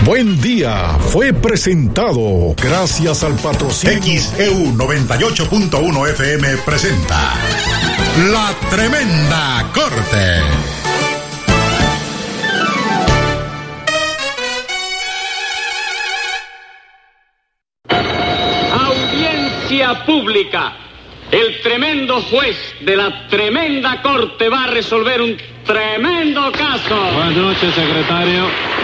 Buen Día fue presentado gracias al patrocinio. XEU 98.1 FM presenta La Tremenda Corte. Audiencia pública. El tremendo juez de la tremenda corte va a resolver un tremendo caso. Buenas noches, secretario.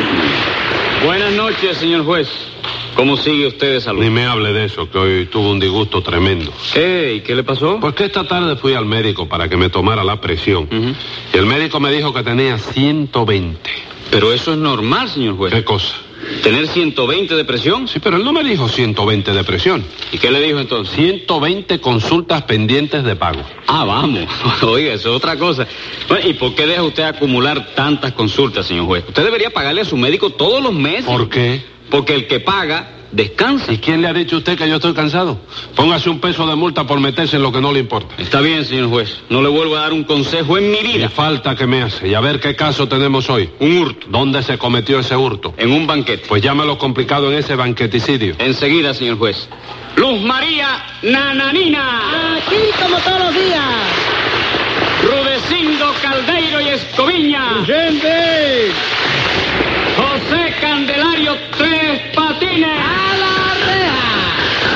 Buenas noches, señor juez. ¿Cómo sigue usted de salud? Ni me hable de eso, que hoy tuve un disgusto tremendo. ¿Y qué le pasó? Pues que esta tarde fui al médico para que me tomara la presión. Y el médico me dijo que tenía 120. Pero eso es normal, señor juez. ¿Qué cosa? ¿Tener 120 de presión? Sí, pero él no me dijo 120 de presión. ¿Y qué le dijo entonces? 120 consultas pendientes de pago. Ah, vamos. Oiga, eso es otra cosa. Bueno, ¿y por qué deja usted acumular tantas consultas, señor juez? Usted debería pagarle a su médico todos los meses. ¿Por qué? Porque el que paga descansa. ¿Y quién le ha dicho a usted que yo estoy cansado? Póngase un peso de multa por meterse en lo que no le importa. Está bien, señor juez. No le vuelvo a dar un consejo en mi vida. Y falta que me hace. Y a ver qué caso tenemos hoy. Un hurto. ¿Dónde se cometió ese hurto? En un banquete. Pues llámelo complicado en ese banqueticidio. Enseguida, señor juez. Luz María Nananina. Aquí como todos los días. Rudecindo Caldeiro y Escoviña. ¡Presente! José Candelario Tres Patines. ¡A la reja!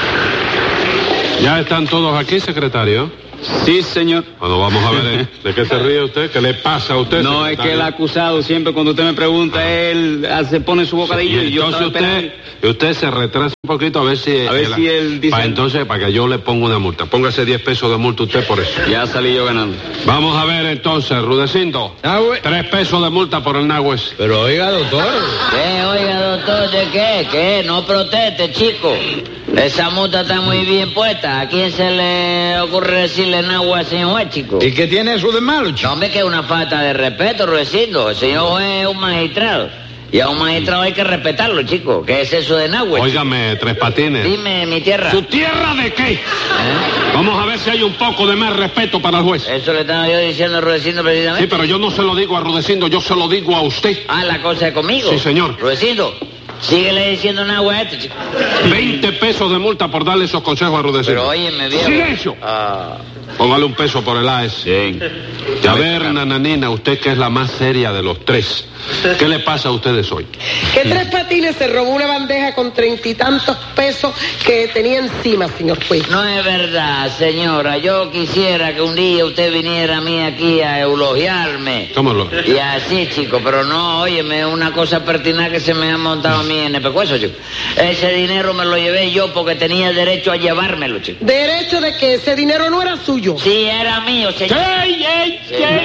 ¿Ya están todos aquí, secretario? Sí, señor. Bueno, vamos a ver, ¿de qué se ríe usted? ¿Qué le pasa a usted, No, secretario? es que el acusado siempre cuando usted me pregunta, él se pone su bocadillo y yo entonces estaba esperando. usted se retrasa un poquito a ver si él dice... para que yo le ponga una multa. Póngase 10 pesos de multa usted por eso. Ya salí yo ganando. Vamos a ver entonces, Rudecindo. 3 pesos de multa por el Nahues. Pero oiga, doctor. ¿Qué? Oiga, doctor, ¿de qué? ¿Qué? No proteste, chico. Esa multa está muy bien puesta. ¿A quién se le ocurre decirle agua al señor juez, chico? ¿Y qué tiene eso de malo, chico? No, hombre, que es una falta de respeto, Rudecindo. El señor juez es un magistrado. Y a un magistrado hay que respetarlo, chico. ¿Qué es eso de Nahue? Óigame, Tres Patines. Dime, mi tierra. ¿Su tierra de qué? Vamos a ver si hay un poco de más respeto para el juez. Eso le estaba yo diciendo a Rudecindo precisamente. Sí, pero yo no se lo digo a Rudecindo, yo se lo digo a usted. Ah, la cosa es conmigo. Sí, señor. Rudecindo, síguele diciendo Nahue a este, chico. 20 pesos de multa por darle esos consejos a Rudecindo. Pero óyeme, viejo. ¡Silencio! Ah... Póngale un peso por el AES. Sí. Y a ver, Nananina, usted que es la más seria de los tres, ¿qué le pasa a ustedes hoy? Que Tres Patines se robó una bandeja con 30 y tantos pesos que tenía encima, señor juez. No es verdad, señora. Yo quisiera que un día usted viniera a mí aquí a elogiarme. ¿Cómo lo? Y así, chico, pero no, óyeme, una cosa pertinaz que se me ha montado a mí en el pescuezo, chico. Ese dinero me lo llevé yo porque tenía derecho a llevármelo, chico. Derecho de que ese dinero no era suyo. Sí, era mío, señor. ¡Ey!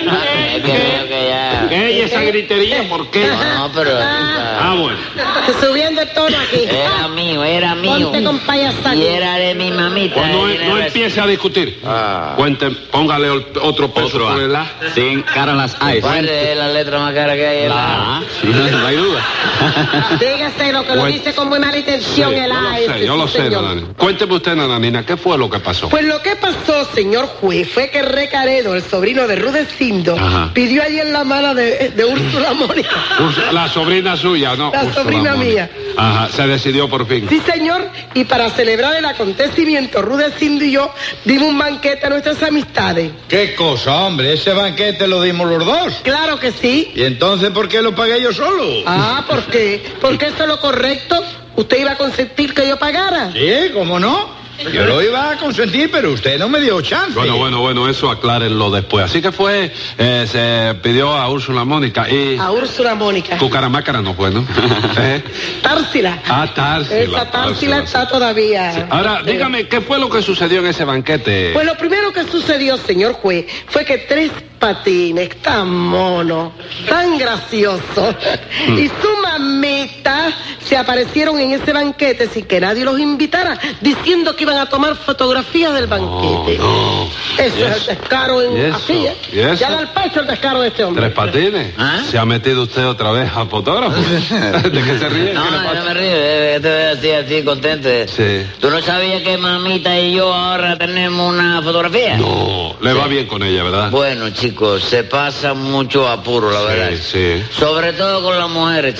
¿Qué? esa gritería? ¿Por qué? No, pero... Bueno. Subiendo el tono aquí. Era mío. Ponte con payasada. Y era de mi mamita. Pues no empiece a discutir. Cuente, póngale otro peso por el A. Sin cara a las AES. ¿Cuál es la letra más cara que hay? La A. Sí, no hay duda. Dígase lo que lo dice con muy mala intención el AES. Yo lo sé, Nananina. Cuénteme usted, Nananina, ¿qué fue lo que pasó? Pues lo que pasó, señor juez, fue que Recaredo, el sobrino de Rudecindo, pidió allí en la mano de Úrsula Mónica. La sobrina suya, ¿no? La Úrsula sobrina Mónica. mía. Ajá, se decidió por fin. Sí, señor, y para celebrar el acontecimiento, Rudecindo y yo dimos un banquete a nuestras amistades. ¿Qué cosa, hombre? Ese banquete lo dimos los dos. Claro que sí. ¿Y entonces por qué lo pagué yo solo? Ah, ¿por qué? Porque eso es lo correcto. ¿Usted iba a consentir que yo pagara? Sí, ¿cómo no? Yo lo iba a consentir, pero usted no me dio chance. Bueno, eso aclárenlo después. Así que fue, se pidió a Úrsula Mónica y... A Úrsula Mónica. Cucaramácara no fue, ¿no? Társila. Társila. Esa Társila está todavía. Sí. Ahora, dígame, ¿qué fue lo que sucedió en ese banquete? Pues lo primero que sucedió, señor juez, fue que Tres Patines, tan mono, tan gracioso, y su mamita se aparecieron en ese banquete sin que nadie los invitara, diciendo que iban a tomar fotografías del banquete. No. Eso es el descaro en así, ¿eh? ¿Y eso? Ya da el pecho el descaro de este hombre. Tres Patines. ¿Se ha metido usted otra vez a fotógrafo? ¿De qué se ríe? No, ¿Qué le pasa? no me río, te veo así contento. Sí. ¿Tú no sabías que mamita y yo ahora tenemos una fotografía? No, le va bien con ella, ¿verdad? Bueno, chicos, se pasa mucho apuro, la verdad. Sí. Sobre todo con las mujeres, chicos, que van a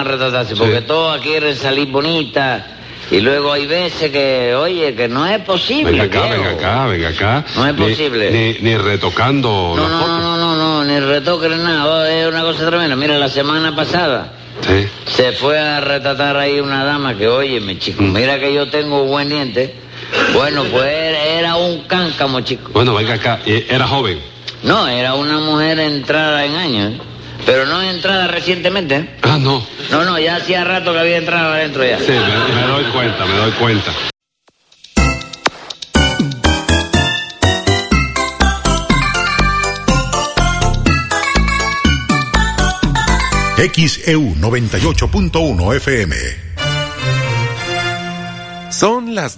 retratarse, porque todas quieren salir bonitas. Y luego hay veces que, oye, que no es posible. Venga acá. No es posible. Ni retocando la foto. No, ni retoque ni nada. Es una cosa tremenda. Mira, la semana pasada se fue a retratar ahí una dama que, óyeme, chico, mira que yo tengo buen diente. Bueno, pues era un cáncamo, chico. Bueno, venga acá. ¿Era joven? No, era una mujer entrada en años, ¿eh? Pero no entrada recientemente, ¿eh? Ah, no. No, ya hacía rato que había entrado adentro ya. Sí, me doy cuenta. XEU 98.1 FM. Son las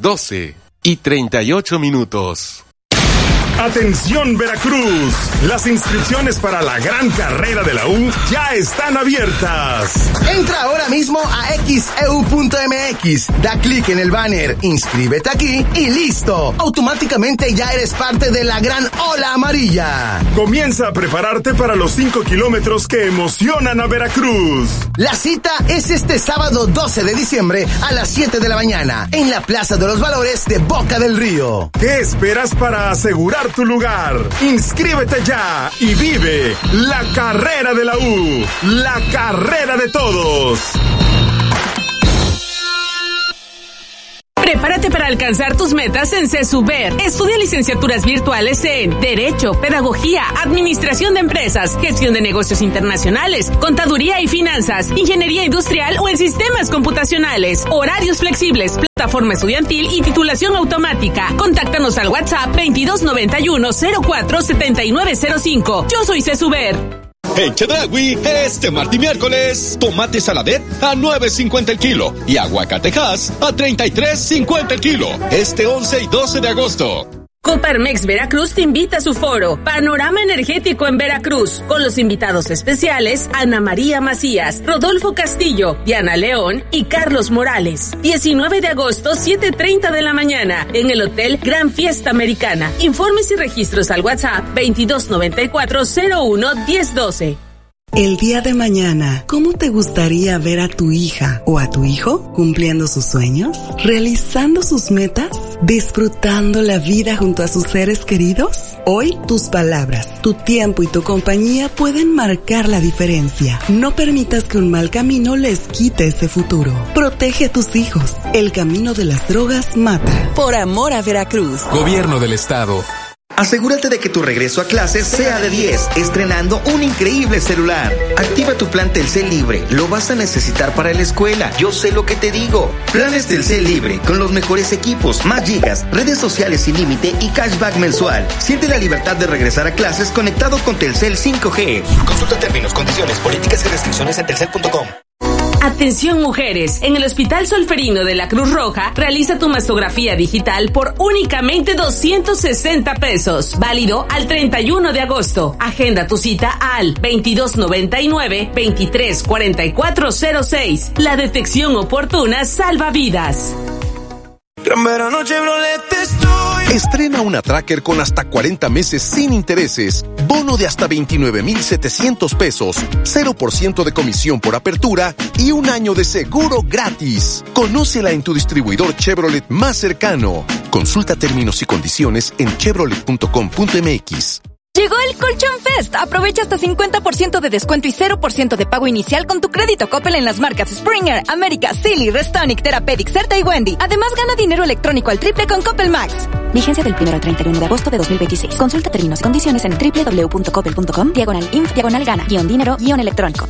12:38. Atención Veracruz, las inscripciones para la gran carrera de la U ya están abiertas. Entra ahora mismo a xeu.mx, da clic en el banner, inscríbete aquí y listo. Automáticamente ya eres parte de la gran ola amarilla. Comienza a prepararte para los 5 kilómetros que emocionan a Veracruz. La cita es este sábado 12 de diciembre a las 7 de la mañana en la Plaza de los Valores de Boca del Río. ¿Qué esperas para asegurar tu lugar? Inscríbete ya y vive la carrera de la U, la carrera de todos. Prepárate para alcanzar tus metas en CESUBER. Estudia licenciaturas virtuales en Derecho, Pedagogía, Administración de Empresas, Gestión de Negocios Internacionales, Contaduría y Finanzas, Ingeniería Industrial o en Sistemas Computacionales. Horarios flexibles, plataforma estudiantil y titulación automática. Contáctanos al WhatsApp 2291-047905. Yo soy CESUBER. En Chedraui, este martes y miércoles, tomate saladet a $9.50 el kilo y aguacatejas a $33.50 el kilo. Este 11 y 12 de agosto. Coparmex Veracruz te invita a su foro Panorama Energético en Veracruz, con los invitados especiales Ana María Macías, Rodolfo Castillo, Diana León y Carlos Morales. 19 de agosto, 7:30 de la mañana, en el Hotel Gran Fiesta Americana. Informes y registros al WhatsApp 2294-01-1012. El día de mañana, ¿cómo te gustaría ver a tu hija o a tu hijo cumpliendo sus sueños, realizando sus metas, disfrutando la vida junto a sus seres queridos? Hoy, tus palabras, tu tiempo y tu compañía pueden marcar la diferencia. No permitas que un mal camino les quite ese futuro. Protege a tus hijos. El camino de las drogas mata. Por amor a Veracruz. Gobierno del Estado. Asegúrate de que tu regreso a clases sea de 10, estrenando un increíble celular. Activa tu plan Telcel Libre, lo vas a necesitar para la escuela. Yo sé lo que te digo. Planes Telcel Libre, con los mejores equipos, más gigas, redes sociales sin límite y cashback mensual. Siente la libertad de regresar a clases conectado con Telcel 5G. Consulta términos, condiciones, políticas y restricciones en telcel.com. Atención mujeres, en el Hospital Solferino de la Cruz Roja realiza tu mastografía digital por únicamente $260, válido al 31 de agosto. Agenda tu cita al 2299-234406. La detección oportuna salva vidas. Estrena una Tracker con hasta 40 meses sin intereses, bono de hasta $29,700, 0% de comisión por apertura y un año de seguro gratis. Conócela en tu distribuidor Chevrolet más cercano. Consulta términos y condiciones en chevrolet.com.mx. Llegó el Colchón Fest. Aprovecha hasta 50% de descuento y 0% de pago inicial con tu crédito Coppel en las marcas Springer, América, Silly, Restonic, Therapeutic, Certa y Wendy. Además, gana dinero electrónico al triple con Coppel Max. Vigencia del 1 al 31 de agosto de 2026. Consulta términos y condiciones en www.coppel.com/inf/gana-dinero-electrónico.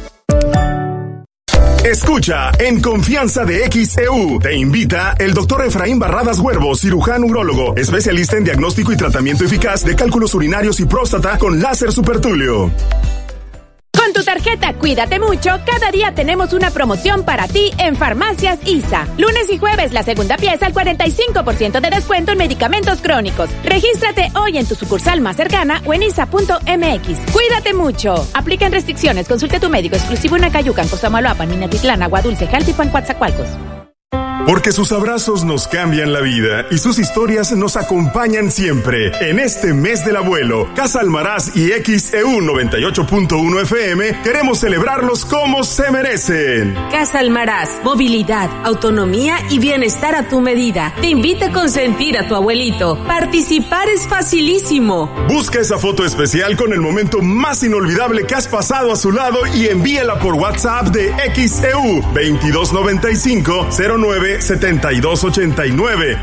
Escucha, en Confianza de XEU, te invita el doctor Efraín Barradas Huervo, cirujano urólogo, especialista en diagnóstico y tratamiento eficaz de cálculos urinarios y próstata con láser supertulio. Con tu tarjeta Cuídate Mucho, cada día tenemos una promoción para ti en Farmacias ISA. Lunes y jueves, la segunda pieza al 45% de descuento en medicamentos crónicos. Regístrate hoy en tu sucursal más cercana o en isa.mx. Cuídate Mucho. Aplican restricciones. Consulte a tu médico exclusivo en Acayucan, Cosamaloapan, Minatitlán, Agua Dulce, Jaltipan, Coatzacoalcos. Porque sus abrazos nos cambian la vida y sus historias nos acompañan siempre. En este mes del abuelo, Casa Almaraz y XEU 98.1 FM queremos celebrarlos como se merecen. Casa Almaraz, movilidad, autonomía y bienestar a tu medida. Te invita a consentir a tu abuelito. Participar es facilísimo. Busca esa foto especial con el momento más inolvidable que has pasado a su lado y envíala por WhatsApp de XEU 2295-09-7289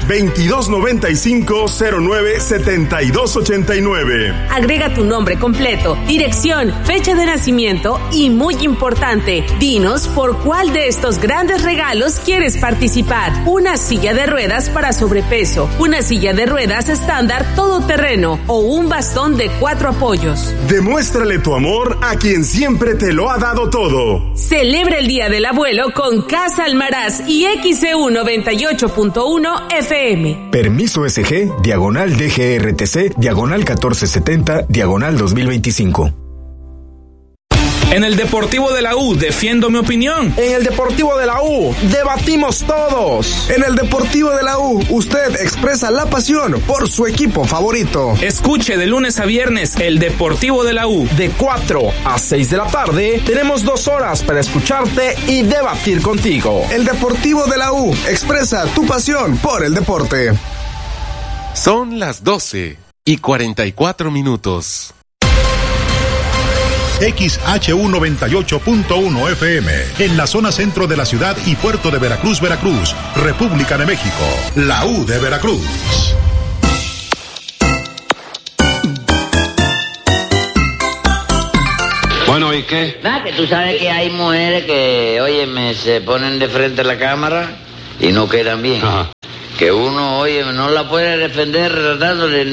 2295-09-7289. Agrega tu nombre completo, dirección, fecha de nacimiento y, muy importante, dinos por cuál de estos grandes regalos quieres participar. Una silla de ruedas para sobrepeso, una silla de ruedas estándar todoterreno o un bastón de 4 apoyos. Demuéstrale tu amor a quien siempre te lo ha dado todo. Celebra el Día del Abuelo con Casa Almaraz y XEU 98.1 FM. Permiso SG, diagonal DGRTC, diagonal 1470, diagonal 2025. En el Deportivo de la U, defiendo mi opinión. En el Deportivo de la U, debatimos todos. En el Deportivo de la U, usted expresa la pasión por su equipo favorito. Escuche de lunes a viernes el Deportivo de la U. De 4 a 6 de la tarde, tenemos 2 horas para escucharte y debatir contigo. El Deportivo de la U, expresa tu pasión por el deporte. Son las 12:44. XHU 98.1 FM, en la zona centro de la ciudad y puerto de Veracruz, Veracruz, República de México, la U de Veracruz. Bueno, ¿y qué? Nada, que tú sabes que hay mujeres que, óyeme, se ponen de frente a la cámara y no quedan bien. Ajá. Que uno, oye, no la puede defender tratándole,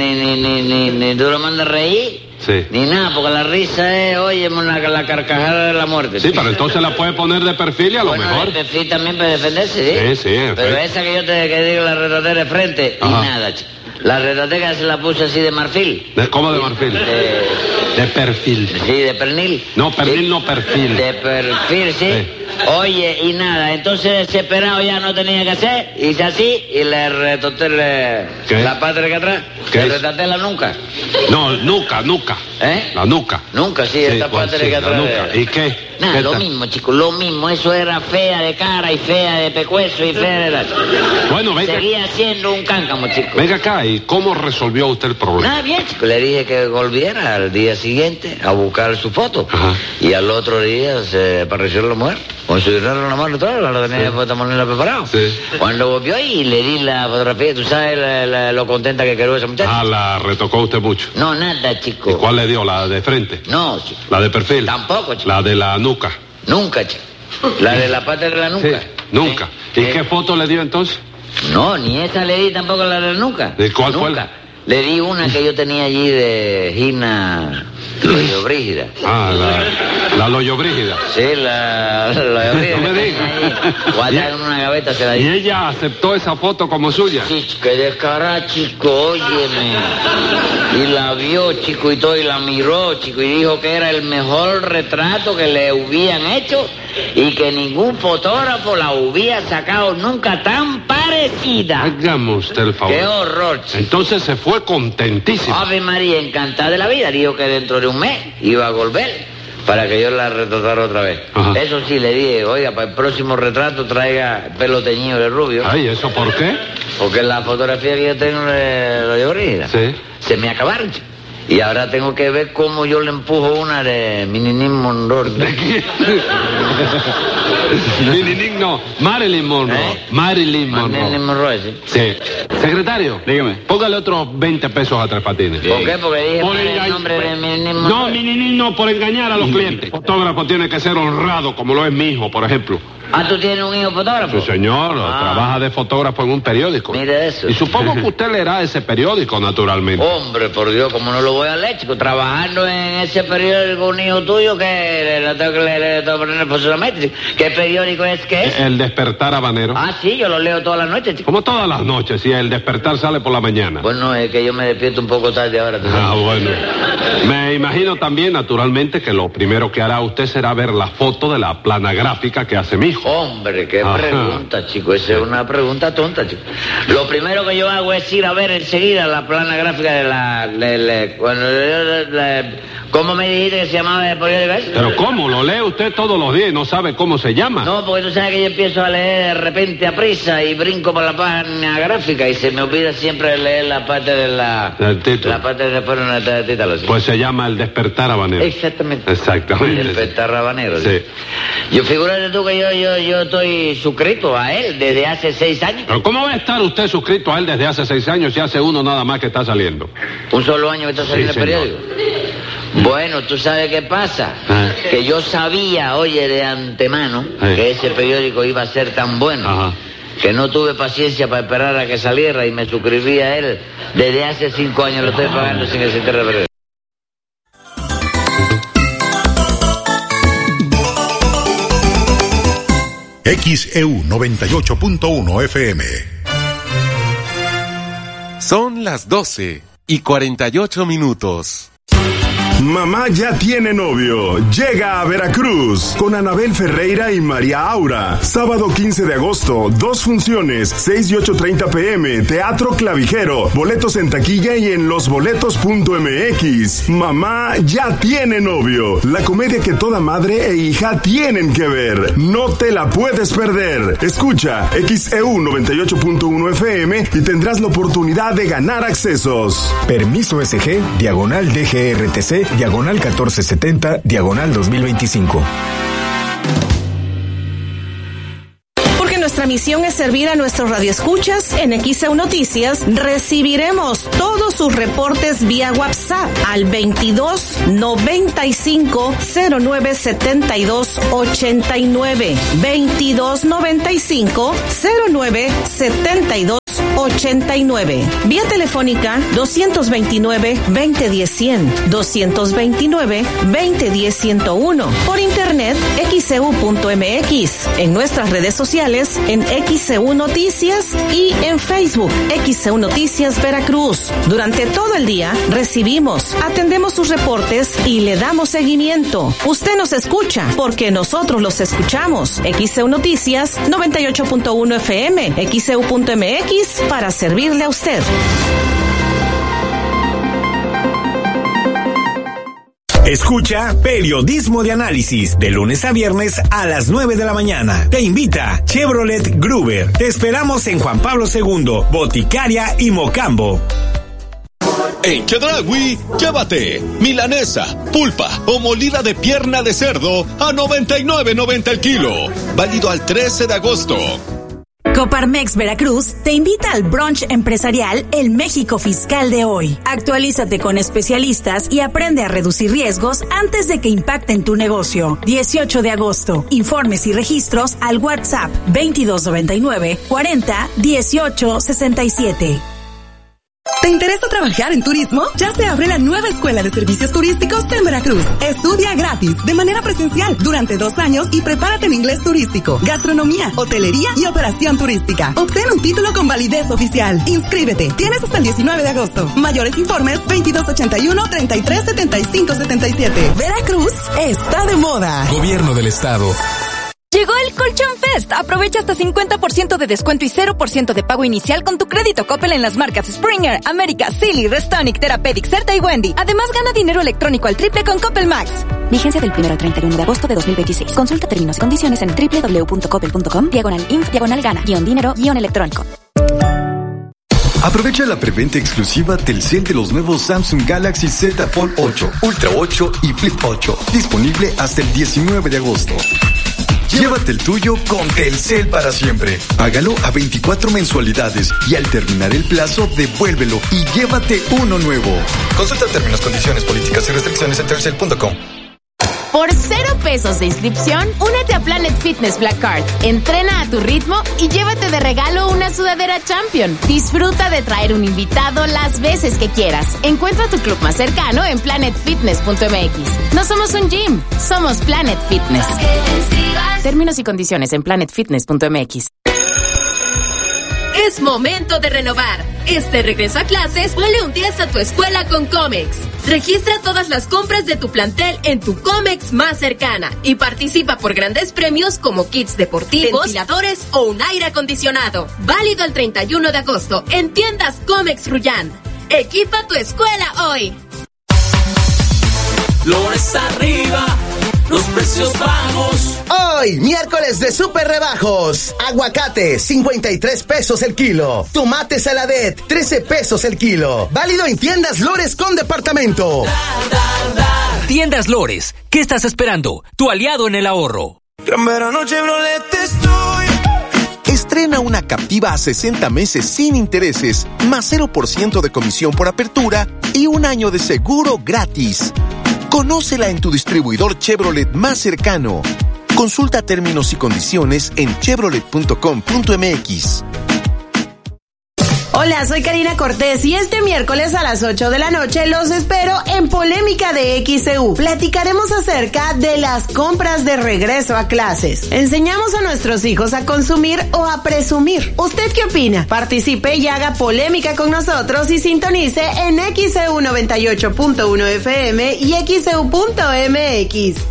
ni tú lo mandas a reír. Sí. Ni nada, porque la risa es, oye, la carcajada de la muerte. Sí, pero entonces la puede poner de perfil y a lo mejor. De perfil también para defenderse, ¿sí? Sí, pero esa que yo te digo, la retratera de frente, y nada, chico. La retratera se la puse así de marfil. ¿Cómo de marfil? De perfil. Sí, de pernil. No, pernil, sí. No perfil. De perfil, sí. Oye, y nada, entonces desesperado ya no tenía que hacer, hice así y le retoté la parte de acá atrás. Le retraté la nuca. No, nuca. ¿Eh? La nuca. Nunca, sí, esta parte de acá atrás. ¿Y qué? Nada, lo mismo, chicos, lo mismo. Eso era fea de cara y fea de pecueso y fea de... Bueno, venga. Seguía siendo un cáncamo, chico. Venga acá, ¿y cómo resolvió usted el problema? Nada, bien, chico. Le dije que volviera al día siguiente a buscar su foto. Ajá. Y al otro día se apareció la mujer. Con su dinero en la mano y todo, la tenía de ponerla preparado. Sí. Cuando volvió y le di la fotografía, tú sabes lo contenta que quedó esa muchacha. Ah, la retocó usted mucho. No, nada, chico. ¿Y cuál le dio? ¿La de frente? No, chico. ¿La de perfil? Tampoco, chico. ¿La de la nuca? Nunca, chico. La de la parte de la nuca. Sí, nunca. ¿Y qué foto le dio entonces? No, ni esa le di tampoco, la de la nuca. ¿De cuál fue? Le di una que yo tenía allí de Gina Loyobrígida. Ah, la Loyobrígida. Sí, la Loyobrígida. No me digas. Guardada en una gaveta se la di. ¿Y ella aceptó esa foto como suya? Sí, que descarada, chico, óyeme. Y la vio, chico, y todo, y la miró, chico, y dijo que era el mejor retrato que le hubieran hecho y que ningún fotógrafo la hubiera sacado nunca tan parecida. Hágame usted el favor. Qué horror, chico. Entonces se fue contentísima. Ave María, encantada de la vida. Dijo que dentro de un mes iba a volver para que yo la retratara otra vez. Ajá. Eso sí, le dije, oiga, para el próximo retrato traiga pelo teñido de rubio. Ay, ¿eso por qué? Porque la fotografía que yo tengo de Loyobrígida se me acabaron, chico. Y ahora tengo que ver cómo yo le empujo una de Mininín Monroe. ¿De quién? Mininín no, Marilyn Monroe. Marilyn Monroe, sí. Sí. Secretario, dígame, póngale otros 20 pesos a Tres Patines. ¿Por qué? Porque dije el nombre de Mininín Monroe. No, Mininín no, por engañar a los clientes. El fotógrafo tiene que ser honrado, como lo es mi hijo, por ejemplo. Ah, ¿tú tienes un hijo fotógrafo? Sí, señor, trabaja de fotógrafo en un periódico. Mire eso. Y supongo que usted leerá ese periódico, naturalmente. Hombre, por Dios, ¿cómo no lo voy a leer, chico? Trabajando en ese periódico un hijo tuyo que le tengo que leer personalmente. ¿Qué periódico es que es? El Despertar Habanero. Ah, sí, yo lo leo todas las noches, chico. ¿Cómo todas las noches? Si el Despertar sale por la mañana. Bueno, es que yo me despierto un poco tarde ahora. Bueno. Me imagino también, naturalmente, que lo primero que hará usted será ver la foto de la plana gráfica que hace mi hijo. Hombre, qué pregunta, chico. Esa es una pregunta tonta, chico. Lo primero que yo hago es ir a ver enseguida la plana gráfica de ¿cómo me dijiste que se llamaba el periódico ese? ¿Pero cómo? ¿Lo lee usted todos los días y no sabe cómo se llama? No, porque tú sabes que yo empiezo a leer de repente a prisa y brinco por la página gráfica y se me olvida siempre leer la parte de del título. La parte de después del título. ¿Sí? Pues se llama El Despertar Habanero. Exactamente. Exactamente. El Despertar Habanero. Sí. Yo figúrate tú que yo estoy suscrito a él desde hace 6 años. ¿Pero cómo va a estar usted suscrito a él desde hace 6 años si hace uno nada más que está saliendo? ¿Un solo año que está saliendo el periódico? Bueno, ¿tú sabes qué pasa? Que yo sabía, oye, de antemano que ese periódico iba a ser tan bueno que no tuve paciencia para esperar a que saliera y me suscribí a él. Desde hace 5 años lo estoy pagando sin existir el periódico. XEU 98.1 FM. Son las 12:48. Mamá ya tiene novio. Llega a Veracruz con Anabel Ferreira y María Aura. Sábado 15 de agosto, 2 funciones, 6 y 8:30 p.m. Teatro Clavijero. Boletos en taquilla y en losboletos.mx. Mamá ya tiene novio. La comedia que toda madre e hija tienen que ver. No te la puedes perder. Escucha XEU 98.1 FM y tendrás la oportunidad de ganar accesos. Permiso SG, diagonal DGRTC, diagonal 1470, diagonal 2025. Porque nuestra misión es servir a nuestros radioescuchas. En XEU Noticias recibiremos todos sus reportes vía WhatsApp al 22 95 09 72 89. 22 95 09 72 89. Vía telefónica 229-2010-100, 229-2010-101. Por internet xeu.mx. En nuestras redes sociales en XEU Noticias y en Facebook XEU Noticias Veracruz. Durante todo el día recibimos, atendemos sus reportes y le damos seguimiento. Usted nos escucha porque nosotros los escuchamos. XEU Noticias 98.1 FM, XEU.mx para servirle a usted. Escucha Periodismo de Análisis de lunes a viernes a las 9 de la mañana. Te invita Chevrolet Gruber. Te esperamos en Juan Pablo II, Boticaria y Mocambo. En Chedraui, llévate milanesa, pulpa o molida de pierna de cerdo a $99.90 el kilo. Válido al 13 de agosto. Coparmex Veracruz te invita al brunch empresarial El México Fiscal de hoy. Actualízate con especialistas y aprende a reducir riesgos antes de que impacten tu negocio. 18 de agosto. Informes y registros al WhatsApp 2299 40 18 67. ¿Te interesa trabajar en turismo? Ya se abre la nueva Escuela de Servicios Turísticos en Veracruz. Estudia gratis, de manera presencial, durante 2 años y prepárate en inglés turístico, gastronomía, hotelería y operación turística. Obtén un título con validez oficial. Inscríbete. Tienes hasta el 19 de agosto. Mayores informes 2281-337577. Veracruz está de moda. Gobierno del Estado. Llegó el Colchón Fest. Aprovecha hasta 50% de descuento y 0% de pago inicial con tu crédito Coppel en las marcas Springer, América, Silly, Restonic, Therapeutic, Certa y Wendy. Además, gana dinero electrónico al triple con Coppel Max. Vigencia del 1 al 31 de agosto de 2026. Consulta términos y condiciones en www.coppel.com/inf/gana-dinero-electrónico. Aprovecha la preventa exclusiva Telcel de los nuevos Samsung Galaxy Z Fold 8, Ultra 8 y Flip 8. Disponible hasta el 19 de agosto. Llévate el tuyo con Telcel para siempre. Págalo a 24 mensualidades y al terminar el plazo, devuélvelo y llévate uno nuevo. Consulta términos, condiciones, políticas y restricciones en telcel.com. Por $0 de inscripción, únete a Planet Fitness Black Card. Entrena a tu ritmo y llévate de regalo una sudadera Champion. Disfruta de traer un invitado las veces que quieras. Encuentra tu club más cercano en planetfitness.mx. No somos un gym, somos Planet Fitness. Términos y condiciones en planetfitness.mx. Es momento de renovar. Este regreso a clases, ponle un 10 a tu escuela con Comex. Registra todas las compras de tu plantel en tu Comex más cercana y participa por grandes premios como kits deportivos, ventiladores o un aire acondicionado. Válido el 31 de agosto en tiendas Comex Rullán. Equipa tu escuela hoy. Flores arriba, los precios bajos. Hoy, miércoles de super rebajos. Aguacate, 53 pesos el kilo. Tomate saladet, 13 pesos el kilo. Válido en tiendas Lores con departamento. Tiendas Lores, ¿qué estás esperando? Tu aliado en el ahorro. Gran verano Chevrolet estoy. Estrena una Captiva a 60 meses sin intereses, más 0% de comisión por apertura y un año de seguro gratis. Conócela en tu distribuidor Chevrolet más cercano. Consulta términos y condiciones en chevrolet.com.mx. Hola, soy Karina Cortés y este miércoles a las 8 de la noche los espero en Polémica de XEU. Platicaremos acerca de las compras de regreso a clases. Enseñamos a nuestros hijos a consumir o a presumir. ¿Usted qué opina? Participe y haga polémica con nosotros y sintonice en XEU 98.1 FM y XEU.mx.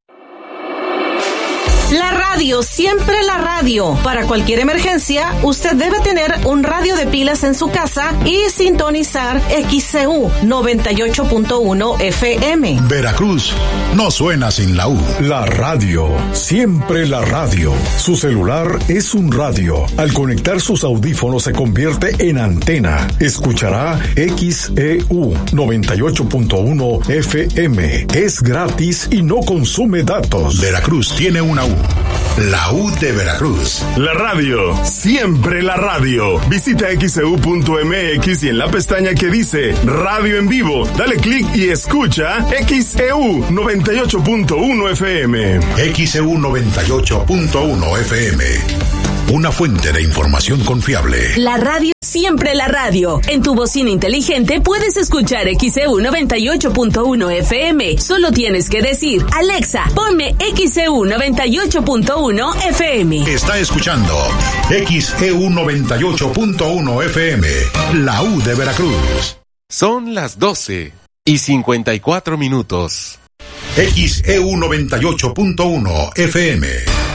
La radio, siempre la radio. Para cualquier emergencia, usted debe tener un radio de pilas en su casa y sintonizar XCU 98.1 FM. Veracruz no suena sin la U. La radio, siempre la radio. Su celular es un radio. Al conectar sus audífonos se convierte en antena. Escuchará XEU 98.1 FM. Es gratis y no consume datos. Veracruz tiene una U. La U de Veracruz. La radio, siempre la radio. Visita xeu.mx y en la pestaña que dice Radio en Vivo, dale clic y escucha XEU 98.1 FM. XEU 98.1 FM. Una fuente de información confiable. La radio, siempre la radio. En tu bocina inteligente puedes escuchar XEU 98.1 FM. Solo tienes que decir, Alexa, ponme XEU 98.1 FM. Está escuchando XEU 98.1 FM. La U de Veracruz. Son las 12:54. XEU 98.1 FM.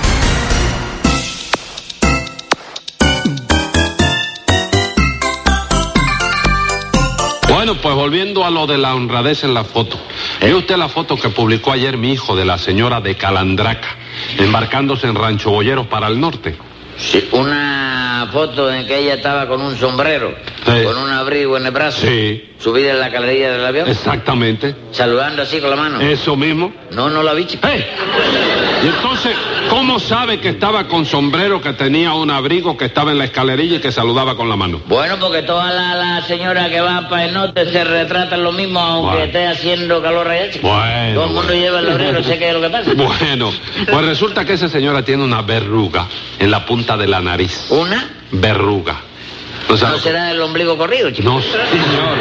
Bueno, pues volviendo a lo de la honradez en la foto. ¿Ve usted la foto que publicó ayer mi hijo de la señora de Calandraca, embarcándose en Rancho Boyeros para el norte? Sí, una foto en que ella estaba con un sombrero, sí, con un abrigo en el brazo, sí, subida en la calerilla del avión. Exactamente. Saludando así con la mano. Eso mismo. No la vi, chico. ¡Hey! Y entonces, ¿cómo sabe que estaba con sombrero, que tenía un abrigo, que estaba en la escalerilla y que saludaba con la mano? Bueno, porque todas las señoras que van para el norte se retratan lo mismo, aunque esté haciendo calor allá, chico. Bueno. Todo el mundo lleva el obrero, sé qué es lo que pasa. Bueno, pues resulta que esa señora tiene una verruga en la punta de la nariz. ¿Una? Verruga. O sea, ¿no será el ombligo corrido, chico? No, señor.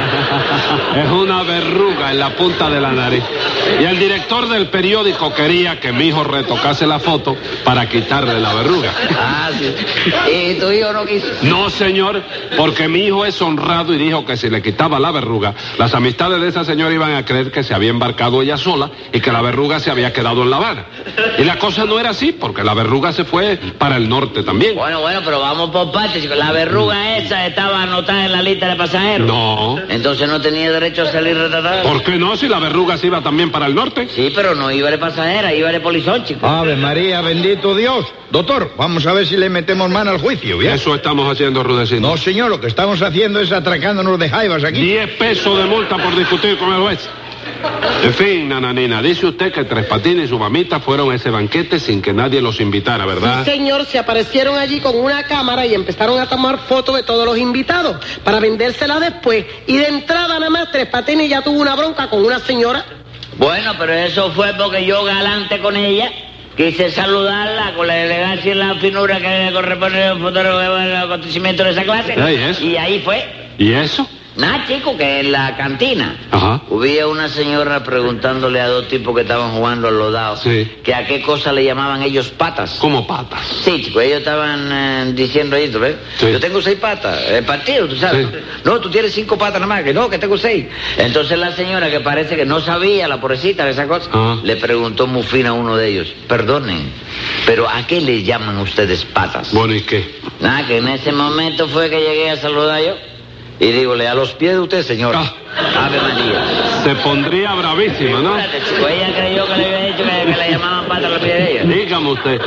Es una verruga en la punta de la nariz. Y el director del periódico quería que mi hijo retocase la foto para quitarle la verruga. Ah, sí. ¿Y tu hijo no quiso? No, señor, porque mi hijo es honrado y dijo que si le quitaba la verruga, las amistades de esa señora iban a creer que se había embarcado ella sola y que la verruga se había quedado en La Habana. Y la cosa no era así, porque la verruga se fue para el norte también. Bueno, pero vamos por partes, chico. La verruga esa estaba anotada en la lista de pasajeros. No. Entonces no tenía derecho a salir retratada. ¿Por qué no? Si la verruga se iba también para el norte. Sí, pero no iba de pasajera, iba de polizón, chico. Ave María, bendito Dios. Doctor, vamos a ver si le metemos mano al juicio, ¿bien? Eso estamos haciendo, Rudecindo. No, señor, lo que estamos haciendo es atracándonos de jaivas aquí. 10 pesos de multa por discutir con el juez. En fin, nananina, dice usted que Tres Patines y su mamita fueron a ese banquete sin que nadie los invitara, ¿verdad? Sí, señor, se aparecieron allí con una cámara y empezaron a tomar fotos de todos los invitados para vendérsela después. Y de entrada nada más Tres Patines ya tuvo una bronca con una señora. Bueno, pero eso fue porque yo galante con ella quise saludarla con la elegancia y la finura que corresponde a un fotógrafo de acontecimiento de esa clase. ¿Y eso? Y ahí fue. ¿Y eso? Nada, chico, que en la cantina Ajá. hubo una señora preguntándole a dos tipos que estaban jugando al lodado que a qué cosa le llamaban ellos patas. ¿Cómo patas? Sí, chico, ellos estaban diciendo esto, ¿ves? Sí. Yo tengo 6 patas, el partido, tú sabes. Sí. No, tú tienes 5 patas nada más, que no, que tengo 6. Entonces la señora, que parece que no sabía, la pobrecita de esa cosa, le preguntó muy fina a uno de ellos, perdonen, pero ¿a qué le llaman ustedes patas? Bueno, ¿y qué? Nada, que en ese momento fue que llegué a saludar yo. Y dígole, a los pies de usted, señor. Ave María. Se pondría bravísima, ¿no? Espérate, chico, ella creyó que le había dicho que le llamaban pata a los pies de ella. Dígame usted.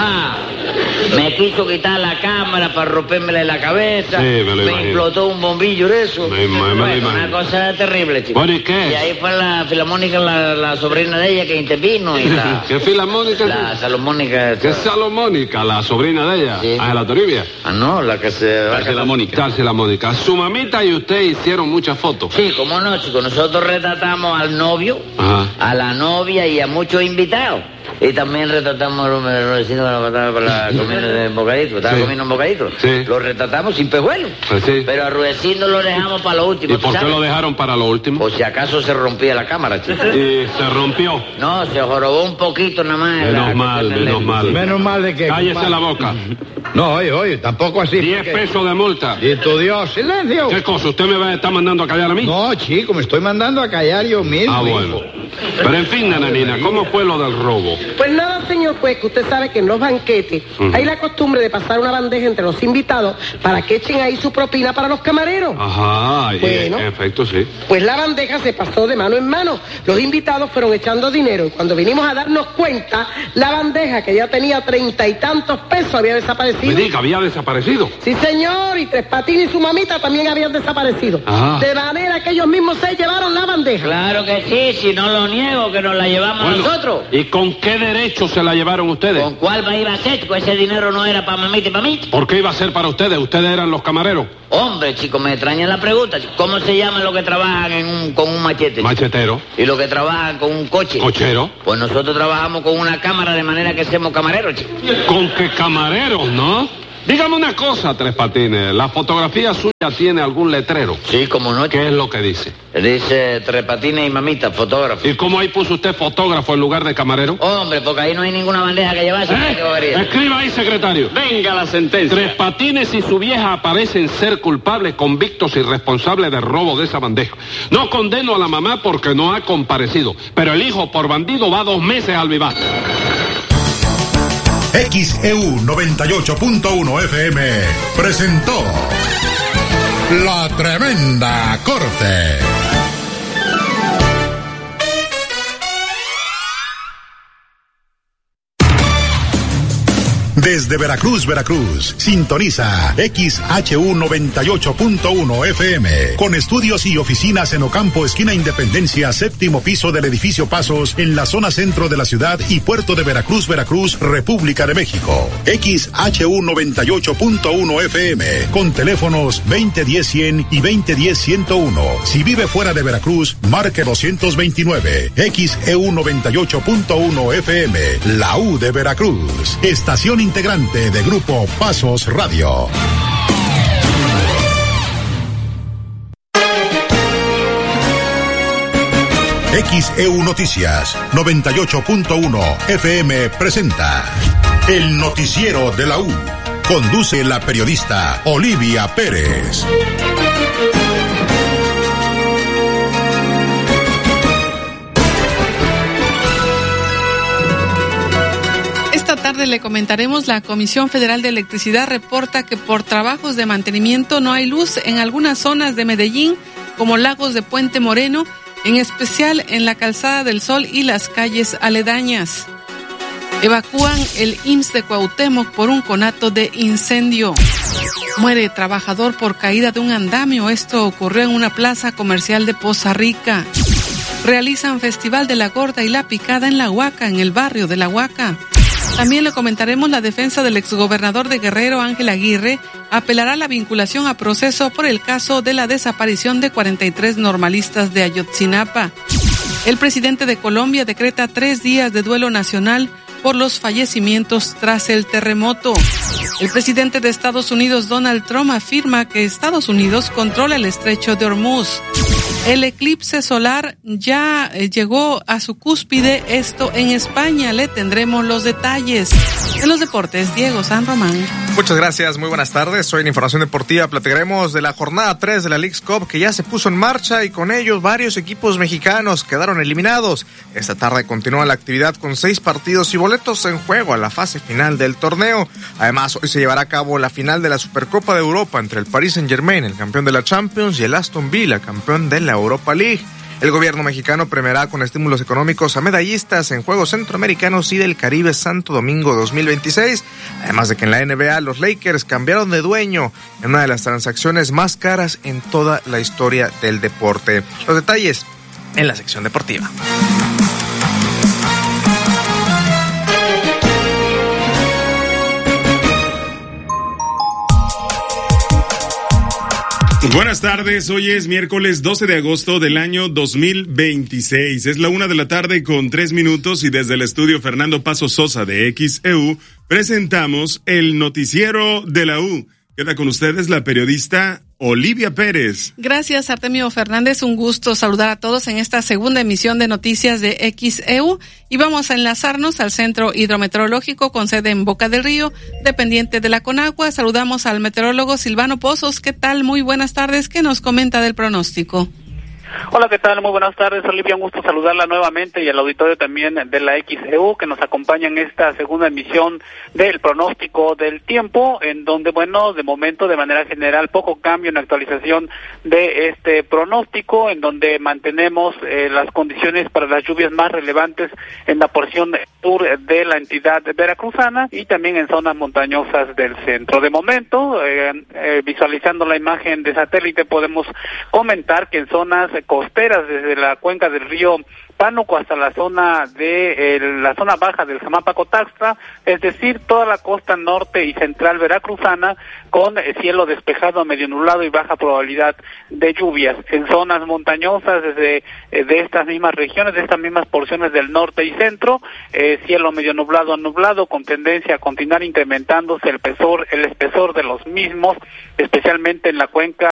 Me quiso quitar la cámara para rompérmela la cabeza. Sí, me lo imagino. Explotó un bombillo de eso. Me lo imagino. Una cosa terrible, chico. Bueno, ¿y qué? Y ahí fue la filarmónica, la sobrina de ella que intervino. Y la, ¿Qué filarmónica? La salomónica. ¿Qué salomónica? La sobrina de ella. Sí. ¿A la Toribia? No, la que se va a la Mónica. La Mónica. Su mamita y usted hicieron muchas fotos. Sí, cómo no, chico. Nosotros retratamos al novio, a la novia y a muchos invitados. Y también retratamos a los vecinos que nos mataban para comer un bocadito. Estaba comiendo un bocadito. Sí. Lo retratamos sin pejuelo. Sí. Pero a Rudecindo lo dejamos para lo último. ¿Y por qué lo dejaron para lo último? Por si acaso se rompía la cámara, chico. ¿Y se rompió? No, se jorobó un poquito nada más. Menos mal. Menos mal de que... Cállese la boca. No, oye, tampoco así. 10 pesos de multa. Y tu Dios, silencio. ¿Qué cosa? ¿Usted me va a estar mandando a callar a mí? No, chico, me estoy mandando a callar yo mismo. Bueno. Pero en fin, nananina, ¿cómo fue lo del robo? Pues nada, señor juez, que usted sabe que en los banquetes hay la costumbre de pasar una bandeja entre los invitados para que echen ahí su propina para los camareros. Ajá, bueno, en efecto, sí. Pues la bandeja se pasó de mano en mano. Los invitados fueron echando dinero y cuando vinimos a darnos cuenta, la bandeja, que ya tenía 30 y tantos pesos, había desaparecido. Me diga, ¿había desaparecido? Sí, señor, y Tres Patines y su mamita también habían desaparecido. Ajá. De manera que ellos mismos se llevaron la bandeja. Claro que sí, si no lo niego, que nos la llevamos nosotros. ¿Y con qué derecho se la llevaron ustedes? ¿Con cuál iba a ser? Pues ese dinero no era para mamita y para mí. ¿Por qué iba a ser para ustedes? Ustedes eran los camareros. Hombre, chico, me extraña la pregunta. ¿Cómo se llaman los que trabajan con un machete? Machetero. ¿Y los que trabajan con un coche? Cochero. Pues nosotros trabajamos con una cámara de manera que somos camareros, chico. ¿Con qué camareros, no? Dígame una cosa, Tres Patines. ¿La fotografía suya tiene algún letrero? Sí, como no. ¿Qué es lo que dice? Dice Tres Patines y mamita, fotógrafo. ¿Y cómo ahí puso usted fotógrafo en lugar de camarero? Hombre, porque ahí no hay ninguna bandeja que llevarse. Escriba ahí, secretario. Venga la sentencia. Tres Patines y su vieja aparecen ser culpables, convictos y responsables del robo de esa bandeja. No condeno a la mamá porque no ha comparecido, pero el hijo por bandido va 2 meses al vivac. XEU 98.1 FM presentó La Tremenda Corte. Desde Veracruz, Veracruz, sintoniza XHU 98.1 FM, con estudios y oficinas en Ocampo, esquina Independencia, 7º piso del edificio Pasos, en la zona centro de la ciudad y puerto de Veracruz, Veracruz, República de México. XHU 98.1 FM, con teléfonos 2010-100 y 2010-101. Si vive fuera de Veracruz, marque 229. XEU 98.1 FM, la U de Veracruz, estación integrante de Grupo Pasos Radio. XEU Noticias 98.1 FM presenta El Noticiero de la U. Conduce la periodista Olivia Pérez. Esta tarde le comentaremos: la Comisión Federal de Electricidad reporta que por trabajos de mantenimiento no hay luz en algunas zonas de Medellín, como Lagos de Puente Moreno, en especial en la Calzada del Sol y las calles aledañas. Evacúan el IMSS de Cuauhtémoc por un conato de incendio. Muere trabajador por caída de un andamio. Esto ocurrió en una plaza comercial de Poza Rica. Realizan Festival de la Gorda y la Picada en La Huaca, en el barrio de La Huaca. También le comentaremos: la defensa del exgobernador de Guerrero, Ángel Aguirre, apelará la vinculación a proceso por el caso de la desaparición de 43 normalistas de Ayotzinapa. El presidente de Colombia decreta 3 días de duelo nacional por los fallecimientos tras el terremoto. El presidente de Estados Unidos, Donald Trump, afirma que Estados Unidos controla el estrecho de Hormuz. El eclipse solar ya llegó a su cúspide, esto en España. Le tendremos los detalles. En los deportes, Diego San Román. Muchas gracias, muy buenas tardes. Hoy en Información Deportiva platicaremos de la jornada 3 de la Leagues Cup, que ya se puso en marcha y con ellos varios equipos mexicanos quedaron eliminados. Esta tarde continúa la actividad con 6 partidos y boletos en juego a la fase final del torneo. Además, hoy se llevará a cabo la final de la Supercopa de Europa entre el Paris Saint-Germain, el campeón de la Champions, y el Aston Villa, campeón de la Europa League. El gobierno mexicano premiará con estímulos económicos a medallistas en Juegos Centroamericanos y del Caribe Santo Domingo 2026. Además de que en la NBA los Lakers cambiaron de dueño en una de las transacciones más caras en toda la historia del deporte. Los detalles en la sección deportiva. Buenas tardes, hoy es miércoles 12 de agosto del año 2026. Es la 1:03 p.m. y desde el estudio Fernando Paso Sosa de XEU presentamos el noticiero de la U. Queda con ustedes la periodista Olivia Pérez. Gracias, Artemio Fernández. Un gusto saludar a todos en esta segunda emisión de noticias de XEU y vamos a enlazarnos al Centro Hidrometeorológico con sede en Boca del Río, dependiente de la Conagua. Saludamos al meteorólogo Silvano Pozos. ¿Qué tal? Muy buenas tardes. ¿Qué nos comenta del pronóstico? Hola, ¿qué tal? Muy buenas tardes, Olivia. Un gusto saludarla nuevamente y al auditorio también de la XEU que nos acompaña en esta segunda emisión del pronóstico del tiempo, en donde, bueno, de momento, de manera general, poco cambio en la actualización de este pronóstico, en donde mantenemos las condiciones para las lluvias más relevantes en la porción sur de la entidad veracruzana y también en zonas montañosas del centro. De momento, visualizando la imagen de satélite, podemos comentar que en zonas costeras desde la cuenca del río Pánuco hasta la zona la zona baja del Jamapa-Cotaxtla, es decir, toda la costa norte y central veracruzana con cielo despejado a medio nublado y baja probabilidad de lluvias. En zonas montañosas de estas mismas regiones, de estas mismas porciones del norte y centro, cielo medio nublado a nublado con tendencia a continuar incrementándose el espesor de los mismos, especialmente en las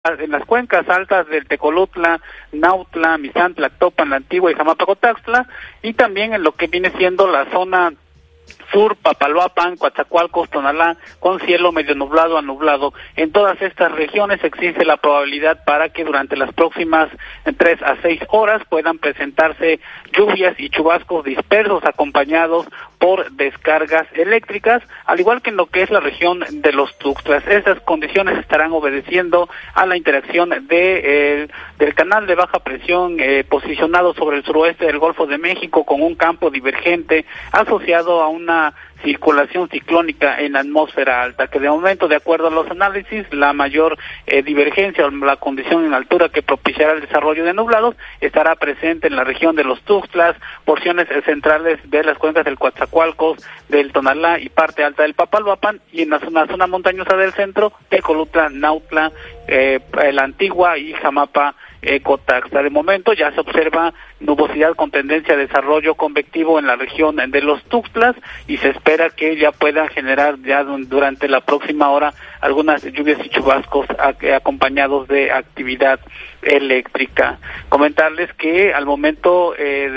cuencas altas del Tecolutla, Nautla, Misantla, Topan, La Antigua y Jamapa-Cotaxtla, y también en lo que viene siendo la zona sur, Papaloapan, Coatzacoalcos, Tonalá, con cielo medio nublado a nublado. En todas estas regiones existe la probabilidad para que durante las próximas 3 a 6 horas puedan presentarse lluvias y chubascos dispersos acompañados por descargas eléctricas, al igual que en lo que es la región de los Tuxtlas. Estas condiciones estarán obedeciendo a la interacción del canal de baja presión posicionado sobre el suroeste del Golfo de México con un campo divergente asociado a una circulación ciclónica en la atmósfera alta, que de momento, de acuerdo a los análisis, la mayor divergencia o la condición en altura que propiciará el desarrollo de nublados estará presente en la región de los Tuxtlas, porciones centrales de las cuencas del Coatzacoalcos, del Tonalá y parte alta del Papaloapan, y en la zona montañosa del centro, Tecolutla, Nautla, La Antigua y Jamapa, Cotaxtla. De momento ya se observa nubosidad con tendencia a desarrollo convectivo en la región de los Tuxtlas y se espera que ya puedan generar ya durante la próxima hora algunas lluvias y chubascos acompañados de actividad eléctrica. Comentarles que al momento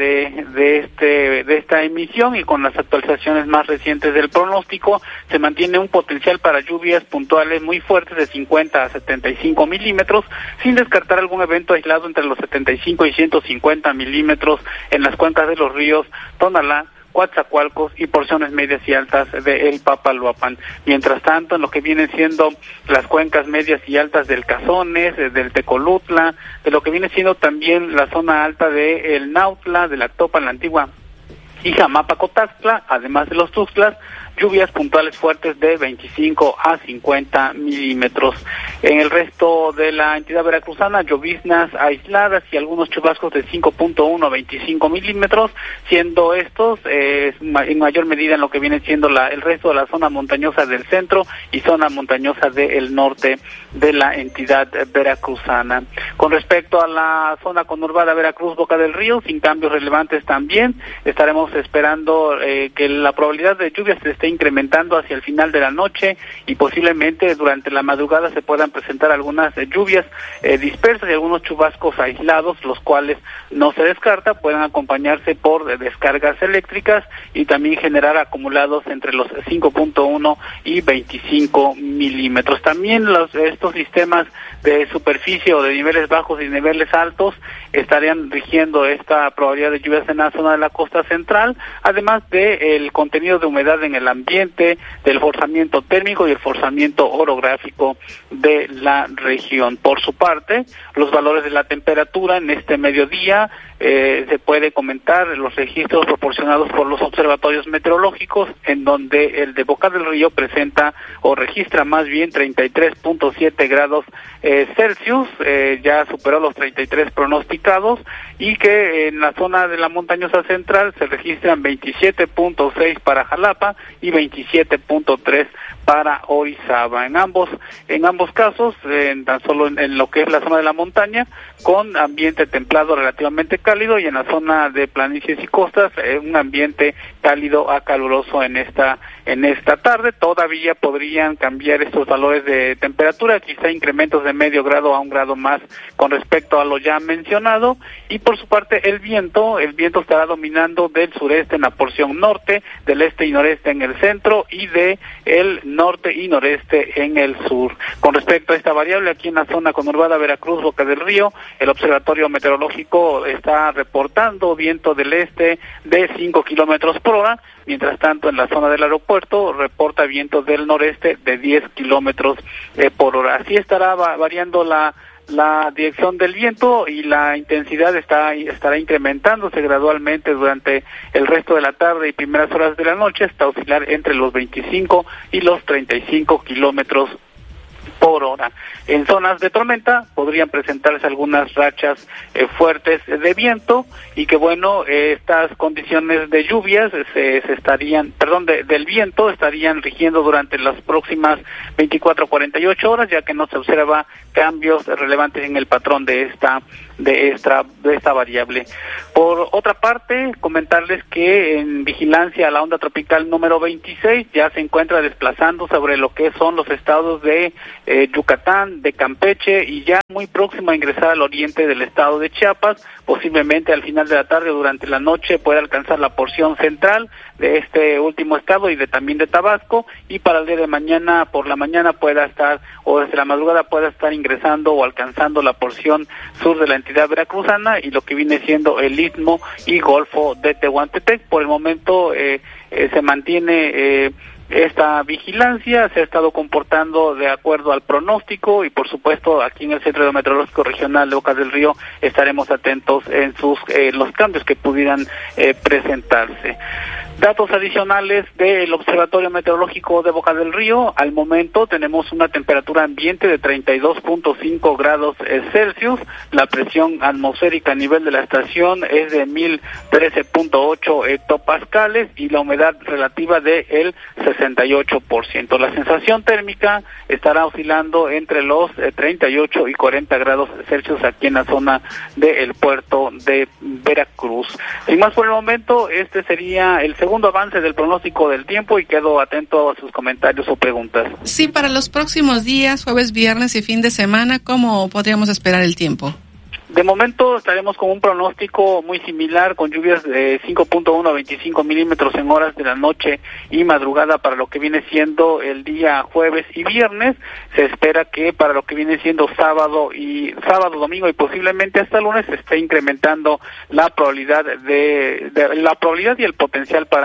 de esta emisión y con las actualizaciones más recientes del pronóstico se mantiene un potencial para lluvias puntuales muy fuertes de 50 a 75 milímetros, sin descartar algún evento aislado entre los 75 y 150 milímetros en las cuencas de los ríos Tonalá, Coatzacoalcos y porciones medias y altas de el Papaloapan. Mientras tanto, en lo que vienen siendo las cuencas medias y altas del Cazones, del Tecolutla, de lo que viene siendo también la zona alta de el Nautla, de la Topan, La Antigua y Jamapa-Cotaxtla, además de los Tuxtlas, lluvias puntuales fuertes de 25 a 50 milímetros. En el resto de la entidad veracruzana, lloviznas aisladas y algunos chubascos de 5.1 a 25 milímetros, siendo estos en mayor medida en lo que viene siendo el resto de la zona montañosa del centro y zona montañosa del norte de la entidad veracruzana. Con respecto a la zona conurbada Veracruz-Boca del Río, sin cambios relevantes también, estaremos esperando que la probabilidad de lluvias se esté incrementando hacia el final de la noche y posiblemente durante la madrugada se puedan presentar algunas lluvias dispersas y algunos chubascos aislados, los cuales no se descarta puedan acompañarse por descargas eléctricas y también generar acumulados entre los 5.1 y 25 milímetros. También estos sistemas de superficie o de niveles bajos y niveles altos estarían rigiendo esta probabilidad de lluvias en la zona de la costa central, además del contenido de humedad en el ambiente, del forzamiento térmico y el forzamiento orográfico de la región. Por su parte, los valores de la temperatura en este mediodía se puede comentar los registros proporcionados por los observatorios meteorológicos, en donde el de Boca del Río presenta o registra más bien 33.7 grados Celsius, ya superó los 33 pronosticados, y que en la zona de la montañosa central se registran 27.6 para Jalapa y 27.3 para Orizaba. En ambos casos, tan solo en lo que es la zona de la montaña, con ambiente templado relativamente cálido, y en la zona de planicies y costas, un ambiente cálido a caluroso en esta tarde. Todavía podrían cambiar estos valores de temperatura, quizá incrementos de medio grado a un grado más con respecto a lo ya mencionado, y por su parte el viento estará dominando del sureste en la porción norte, del este y noreste en el centro y de el norte y noreste en el sur. Con respecto a esta variable, aquí en la zona conurbada Veracruz, Boca del Río, el observatorio meteorológico está reportando viento del este de 5 kilómetros por hora, mientras tanto en la zona del aeropuerto reporta viento del noreste de 10 kilómetros por hora. Así estará variando la dirección del viento, y la intensidad estará incrementándose gradualmente durante el resto de la tarde y primeras horas de la noche, hasta oscilar entre los 25 y los 35 kilómetros por hora. En zonas de tormenta podrían presentarse algunas rachas fuertes de viento, y que estas condiciones de lluvias del viento estarían rigiendo durante las próximas 24 a 48 horas, ya que no se observa cambios relevantes en el patrón de esta variable. Por otra parte, comentarles que en vigilancia a la onda tropical número 26 ya se encuentra desplazando sobre lo que son los estados de Yucatán, de Campeche, y ya muy próximo a ingresar al oriente del estado de Chiapas. Posiblemente al final de la tarde o durante la noche pueda alcanzar la porción central de este último estado y también de Tabasco, y para el día de mañana, por la mañana pueda estar, o desde la madrugada pueda estar ingresando o alcanzando la porción sur de la entidad veracruzana y lo que viene siendo el Istmo y Golfo de Tehuantepec. Por el momento se mantiene esta vigilancia, se ha estado comportando de acuerdo al pronóstico, y por supuesto aquí en el Centro Hidrometeorológico Regional de Boca del Río estaremos atentos en los cambios que pudieran presentarse. Datos adicionales del Observatorio Meteorológico de Boca del Río: al momento tenemos una temperatura ambiente de 32.5 grados Celsius, la presión atmosférica a nivel de la estación es de 1013.8 hectopascales y la humedad relativa de el 68%. La sensación térmica estará oscilando entre los 38 y 40 grados Celsius aquí en la zona del puerto de Veracruz. Sin más por el momento, este sería el segundo avance del pronóstico del tiempo, y quedo atento a sus comentarios o preguntas. Sí, para los próximos días, jueves, viernes y fin de semana, ¿cómo podríamos esperar el tiempo? De momento estaremos con un pronóstico muy similar, con lluvias de 5.1 a 25 milímetros en horas de la noche y madrugada para lo que viene siendo el día jueves y viernes. Se espera que para lo que viene siendo sábado, domingo y posiblemente hasta lunes se esté incrementando la probabilidad y el potencial para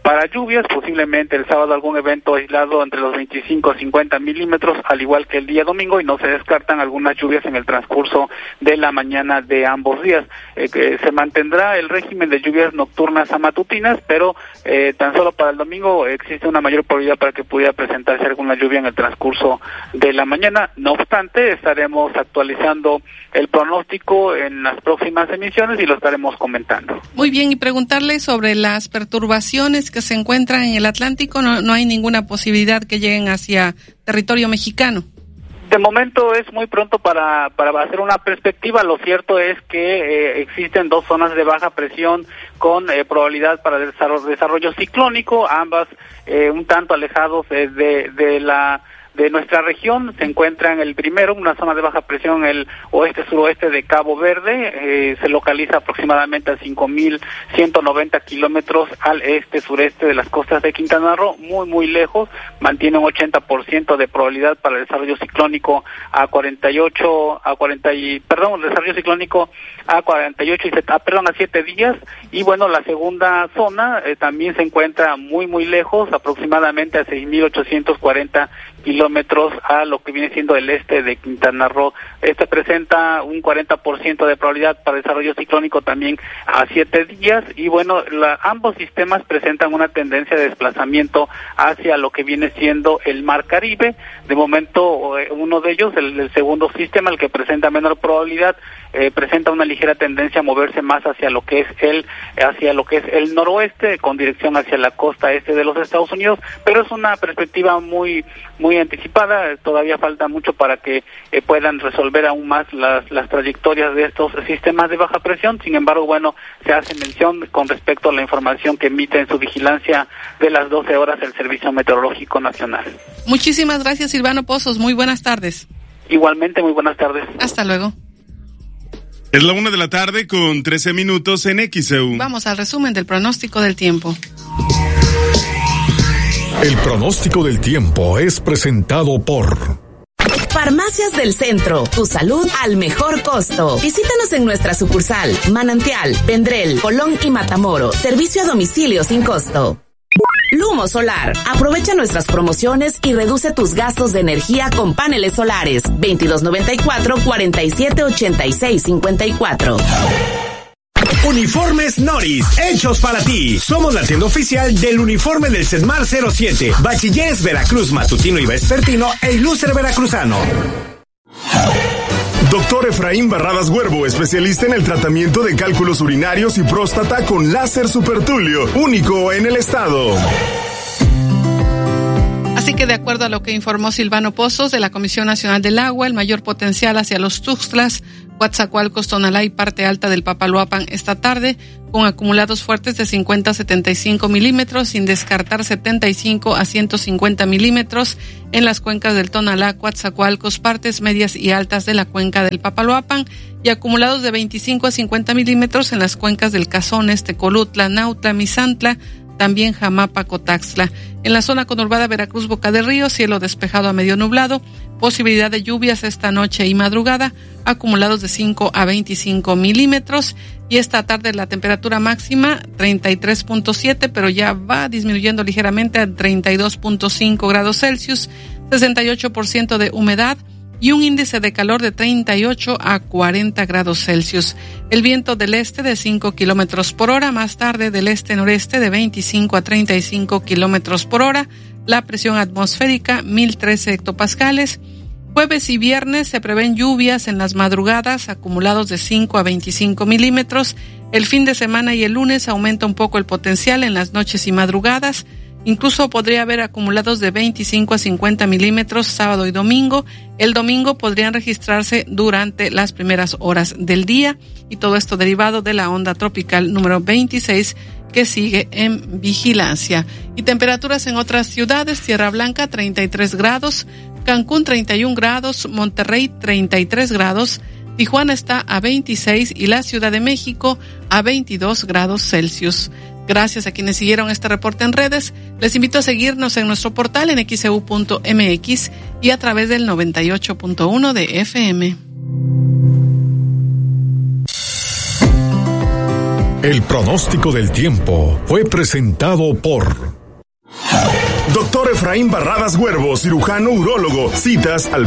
para lluvias, posiblemente el sábado algún evento aislado entre los 25 a 50 milímetros, al igual que el día domingo, y no se descartan algunas lluvias en el transcurso de la mañana de ambos días. Se mantendrá el régimen de lluvias nocturnas a matutinas, pero tan solo para el domingo existe una mayor probabilidad para que pudiera presentarse alguna lluvia en el transcurso de la mañana. No obstante, estaremos actualizando el pronóstico en las próximas emisiones y lo estaremos comentando. Muy bien, y preguntarle sobre las perturbaciones que se encuentran en el Atlántico. No hay ninguna posibilidad que lleguen hacia territorio mexicano. De momento es muy pronto para hacer una perspectiva. Lo cierto es que existen dos zonas de baja presión con probabilidad para desarrollo ciclónico, ambas un tanto alejados de nuestra región. Se encuentra en el primero, una zona de baja presión en el oeste-suroeste de Cabo Verde, se localiza aproximadamente a 5.190 kilómetros al este-sureste de las costas de Quintana Roo, muy lejos, mantiene un 80% de probabilidad para el desarrollo ciclónico a 7 días, y bueno, la segunda zona también se encuentra muy lejos, aproximadamente a 6.840 kilómetros a lo que viene siendo el este de Quintana Roo. Este presenta un 40% de probabilidad para desarrollo ciclónico también a 7 días, y bueno, ambos sistemas presentan una tendencia de desplazamiento hacia lo que viene siendo el Mar Caribe. De momento, uno de ellos, el segundo sistema, el que presenta menor probabilidad, presenta una ligera tendencia a moverse más hacia lo que es el noroeste, con dirección hacia la costa este de los Estados Unidos, pero es una perspectiva muy anticipada. Todavía falta mucho para que puedan resolver aún más las trayectorias de estos sistemas de baja presión. Sin embargo, bueno, se hace mención con respecto a la información que emite en su vigilancia de las 12 horas el Servicio Meteorológico Nacional. Muchísimas gracias, Silvano Pozos. Muy buenas tardes. Igualmente, muy buenas tardes. Hasta luego. Es la 1:13 p.m. en XEU. Vamos al resumen del pronóstico del tiempo. El pronóstico del tiempo es presentado por Farmacias del Centro, tu salud al mejor costo. Visítanos en nuestra sucursal, Manantial, Vendrell, Colón y Matamoros. Servicio a domicilio sin costo. Lumo Solar. Aprovecha nuestras promociones y reduce tus gastos de energía con paneles solares. 2294-478654. Uniformes Noris, hechos para ti. Somos la tienda oficial del uniforme del Sedmar 07, Bachilleres Veracruz Matutino y Vespertino e Ilustre Veracruzano. Doctor Efraín Barradas Huervo, especialista en el tratamiento de cálculos urinarios y próstata con láser supertulio, único en el estado. Así que de acuerdo a lo que informó Silvano Pozos de la Comisión Nacional del Agua, el mayor potencial hacia los Tuxtlas, Coatzacoalcos, Tonalá y parte alta del Papaloapan esta tarde, con acumulados fuertes de 50 a 75 milímetros, sin descartar 75 a 150 milímetros en las cuencas del Tonalá, Coatzacoalcos, partes medias y altas de la cuenca del Papaloapan, y acumulados de 25 a 50 milímetros en las cuencas del Cazones, Tecolutla, Nautla, Misantla, también Jamapa, Cotaxtla. En la zona conurbada Veracruz, Boca del Río, cielo despejado a medio nublado, posibilidad de lluvias esta noche y madrugada, acumulados de 5 a 25 milímetros, y esta tarde la temperatura máxima 33.7, pero ya va disminuyendo ligeramente a 32.5 grados Celsius, 68% de humedad, y un índice de calor de 38 a 40 grados Celsius. El viento del este de 5 kilómetros por hora, más tarde del este-noreste de 25 a 35 kilómetros por hora. La presión atmosférica 1013 hectopascales. Jueves y viernes se prevén lluvias en las madrugadas, acumulados de 5 a 25 milímetros. El fin de semana y el lunes aumenta un poco el potencial en las noches y madrugadas. Incluso podría haber acumulados de 25 a 50 milímetros sábado y domingo. El domingo podrían registrarse durante las primeras horas del día, y todo esto derivado de la onda tropical número 26 que sigue en vigilancia. Y temperaturas en otras ciudades: Tierra Blanca 33 grados, Cancún 31 grados, Monterrey 33 grados, Tijuana está a 26 y la Ciudad de México a 22 grados Celsius. Gracias a quienes siguieron este reporte en redes. Les invito a seguirnos en nuestro portal en xeu.mx y a través del 98.1 de FM. El pronóstico del tiempo fue presentado por Doctor Efraín Barradas Huervo, cirujano urólogo. Citas al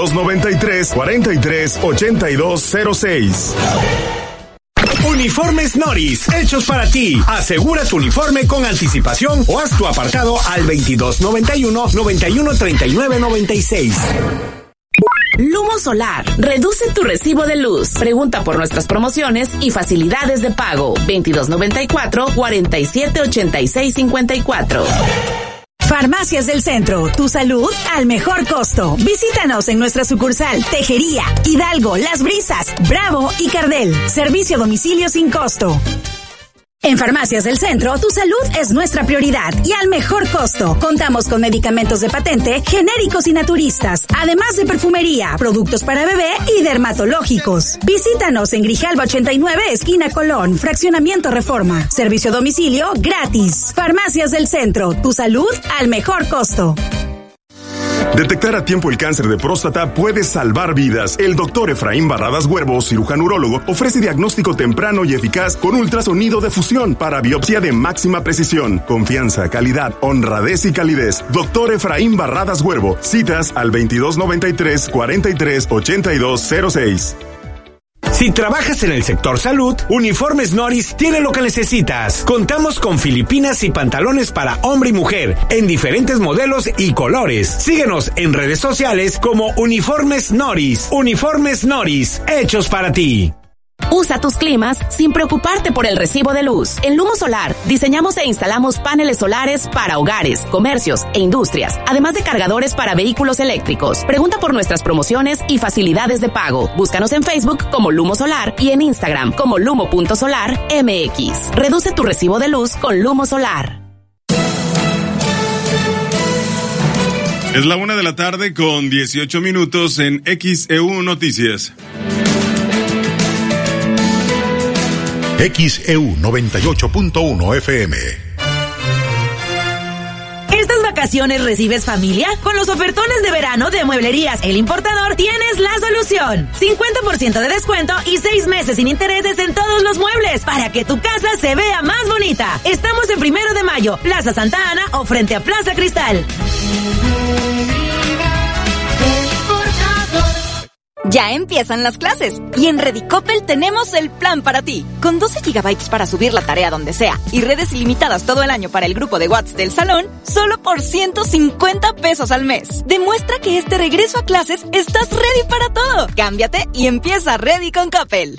2293-438206. Uniformes Noris, hechos para ti. Asegura tu uniforme con anticipación o haz tu apartado al 2291-913996. Lumo Solar. Reduce tu recibo de luz. Pregunta por nuestras promociones y facilidades de pago. 2294-478654. Farmacias del Centro, tu salud al mejor costo. Visítanos en nuestra sucursal Tejería, Hidalgo, Las Brisas, Bravo y Cardel. Servicio a domicilio sin costo. En Farmacias del Centro, tu salud es nuestra prioridad y al mejor costo. Contamos con medicamentos de patente, genéricos y naturistas, además de perfumería, productos para bebé y dermatológicos. Visítanos en Grijalba 89, esquina Colón, Fraccionamiento Reforma. Servicio a domicilio gratis. Farmacias del Centro, tu salud al mejor costo. Detectar a tiempo el cáncer de próstata puede salvar vidas. El doctor Efraín Barradas Huervo, cirujano urólogo, ofrece diagnóstico temprano y eficaz con ultrasonido de fusión para biopsia de máxima precisión. Confianza, calidad, honradez y calidez. Doctor Efraín Barradas Huervo. Citas al 2293-438206. Si trabajas en el sector salud, Uniformes Noris tiene lo que necesitas. Contamos con filipinas y pantalones para hombre y mujer, en diferentes modelos y colores. Síguenos en redes sociales como Uniformes Noris. Uniformes Noris, hechos para ti. Usa tus climas sin preocuparte por el recibo de luz. En Lumo Solar, diseñamos e instalamos paneles solares para hogares, comercios e industrias, además de cargadores para vehículos eléctricos. Pregunta por nuestras promociones y facilidades de pago. Búscanos en Facebook como Lumo Solar y en Instagram como lumo.solarmx. Reduce tu recibo de luz con Lumo Solar. Es la 1:00 p.m. con 18 minutos en XEU Noticias. XEU 98.1 FM. ¿Estas vacaciones recibes familia? Con los ofertones de verano de Mueblerías El Importador tienes la solución. 50% de descuento y 6 meses sin intereses en todos los muebles para que tu casa se vea más bonita. Estamos en 1 de Mayo, Plaza Santa Ana o frente a Plaza Cristal. Ya empiezan las clases y en Redicopel tenemos el plan para ti. Con 12 gigabytes para subir la tarea donde sea y redes ilimitadas todo el año para el grupo de WhatsApp del salón, solo por 150 pesos al mes. Demuestra que este regreso a clases estás ready para todo. Cámbiate y empieza ready con Coppel.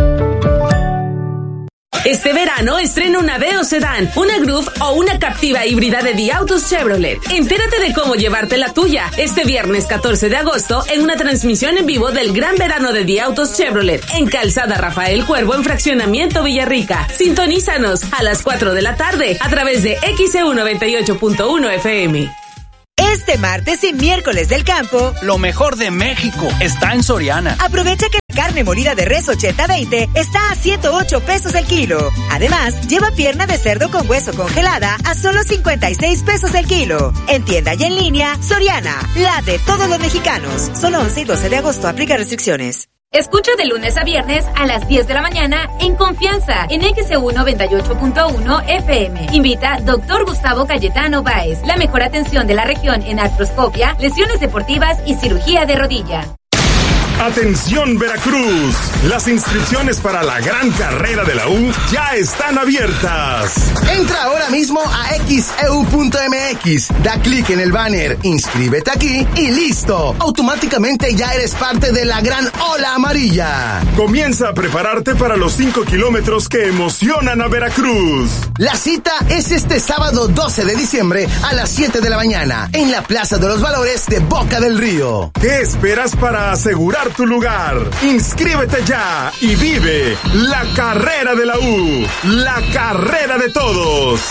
Este verano estrena una Aveo Sedán, una Groove o una Captiva híbrida de Diautos Chevrolet. Entérate de cómo llevarte la tuya este viernes 14 de agosto en una transmisión en vivo del Gran Verano de Diautos Chevrolet en Calzada Rafael Cuervo en Fraccionamiento Villarrica. Sintonízanos a las 4 de la tarde a través de XEU 98.1 FM. Este martes y miércoles del campo, lo mejor de México está en Soriana. Aprovecha que la carne molida de res 80-20 está a 108 pesos el kilo. Además, lleva pierna de cerdo con hueso congelada a solo 56 pesos el kilo. En tienda y en línea, Soriana, la de todos los mexicanos. Solo 11 y 12 de agosto aplica restricciones. Escucha de lunes a viernes a las 10 de la mañana en Confianza en XEU 98.1 FM. Invita Dr. Gustavo Cayetano Báez. La mejor atención de la región en artroscopia, lesiones deportivas y cirugía de rodilla. Atención Veracruz, las inscripciones para la gran carrera de la U ya están abiertas. Entra ahora mismo a xeu.mx, da clic en el banner, inscríbete aquí y listo. Automáticamente ya eres parte de la gran ola amarilla. Comienza a prepararte para los 5 kilómetros que emocionan a Veracruz. La cita es este sábado 12 de diciembre a las 7 de la mañana en la Plaza de los Valores de Boca del Río. ¿Qué esperas para asegurar tu lugar? Inscríbete ya y vive la carrera de la U, la carrera de todos.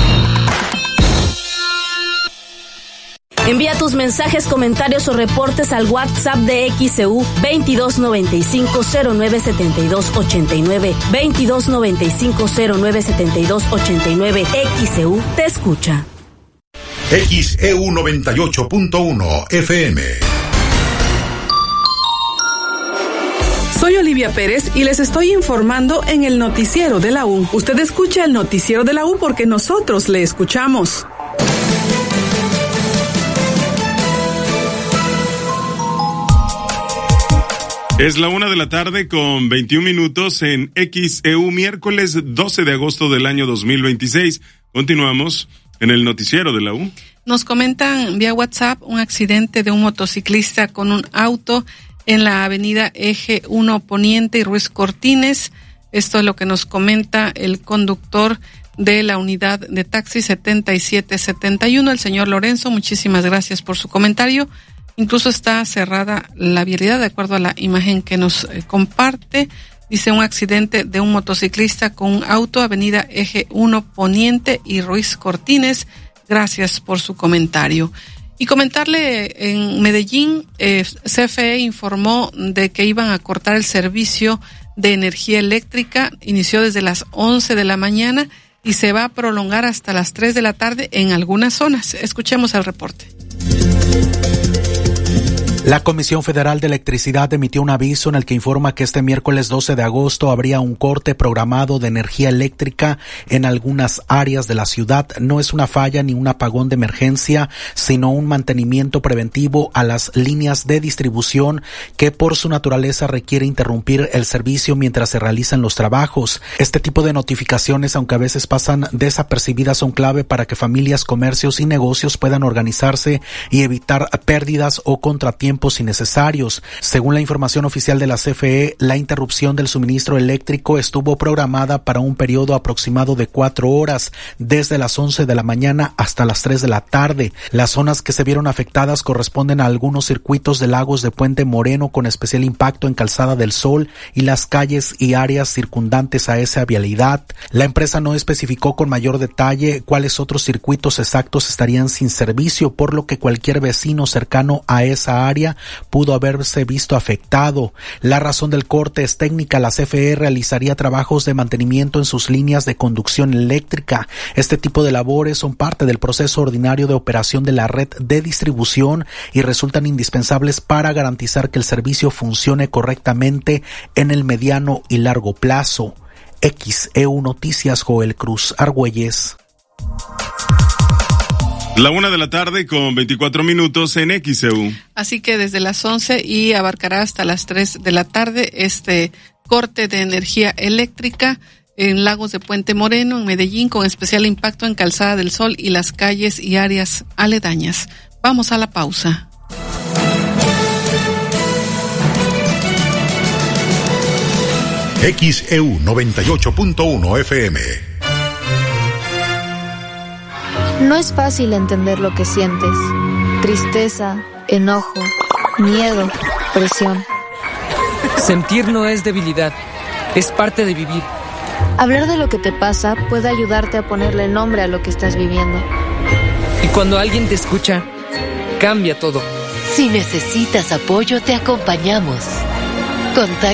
Envía tus mensajes, comentarios o reportes al WhatsApp de XEU 2295-097289. 2295-097289. XEU te escucha. XEU 98.1 FM. Soy Olivia Pérez y les estoy informando en el Noticiero de la U. Usted escucha el Noticiero de la U porque nosotros le escuchamos. Es la 1:00 con 21 minutos en XEU, miércoles 12 de agosto del año 2026. Continuamos en el Noticiero de la U. Nos comentan vía WhatsApp un accidente de un motociclista con un auto en la avenida Eje 1 Poniente y Ruiz Cortines. Esto es lo que nos comenta el conductor de la unidad de taxi 7771, el señor Lorenzo. Muchísimas gracias por su comentario. Incluso está cerrada la vialidad de acuerdo a la imagen que nos comparte. Dice un accidente de un motociclista con un auto, avenida Eje 1 Poniente y Ruiz Cortines. Gracias por su comentario. Y comentarle, en Medellín, CFE informó de que iban a cortar el servicio de energía eléctrica. Inició desde las 11 de la mañana y se va a prolongar hasta las 3 de la tarde en algunas zonas. Escuchemos el reporte. La Comisión Federal de Electricidad emitió un aviso en el que informa que este miércoles 12 de agosto habría un corte programado de energía eléctrica en algunas áreas de la ciudad. No es una falla ni un apagón de emergencia, sino un mantenimiento preventivo a las líneas de distribución que por su naturaleza requiere interrumpir el servicio mientras se realizan los trabajos. Este tipo de notificaciones, aunque a veces pasan desapercibidas, son clave para que familias, comercios y negocios puedan organizarse y evitar pérdidas o contratiempos innecesarios. Según la información oficial de la CFE, la interrupción del suministro eléctrico estuvo programada para un periodo aproximado de 4 horas, desde las 11 de la mañana hasta las 3 de la tarde. Las zonas que se vieron afectadas corresponden a algunos circuitos de Lagos de Puente Moreno, con especial impacto en Calzada del Sol y las calles y áreas circundantes a esa vialidad. La empresa no especificó con mayor detalle cuáles otros circuitos exactos estarían sin servicio, por lo que cualquier vecino cercano a esa área pudo haberse visto afectado. La razón del corte es técnica. La CFE realizaría trabajos de mantenimiento en sus líneas de conducción eléctrica. Este tipo de labores son parte del proceso ordinario de operación de la red de distribución y resultan indispensables para garantizar que el servicio funcione correctamente en el mediano y largo plazo. XEU Noticias, Joel Cruz Argüelles. La 1:00 con 24 minutos en XEU. Así que desde las 11 y abarcará hasta las 3 de la tarde este corte de energía eléctrica en Lagos de Puente Moreno, en Medellín, con especial impacto en Calzada del Sol y las calles y áreas aledañas. Vamos a la pausa. XEU 98.1 FM. No es fácil entender lo que sientes. Tristeza, enojo, miedo, presión. Sentir no es debilidad, es parte de vivir. Hablar de lo que te pasa puede ayudarte a ponerle nombre a lo que estás viviendo. Y cuando alguien te escucha, cambia todo. Si necesitas apoyo, te acompañamos. Contacta